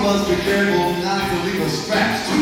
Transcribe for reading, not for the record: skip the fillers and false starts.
must be careful not to leave a scratch.